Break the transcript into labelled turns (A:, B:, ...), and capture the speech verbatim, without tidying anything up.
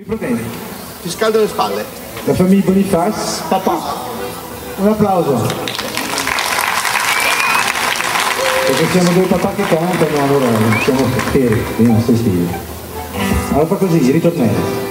A: problemi?
B: Ti scaldo le spalle.
A: La famiglia Boniface, papà. Un applauso. Perché siamo due papà che cantano, allora siamo fieri dei nostri figli. Allora fa così, ritornello.